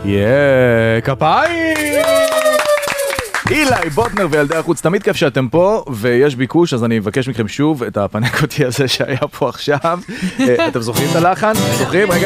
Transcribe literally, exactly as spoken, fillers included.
יאה, כפיים! אילי בוטנר וילדי החוץ, תמיד כיף שאתם פה, ויש ביקוש, אז אני מבקש מכם שוב את הפנקוטי הזה שהיה פה עכשיו. אתם זוכרים את הלחן? זוכרים? רגע.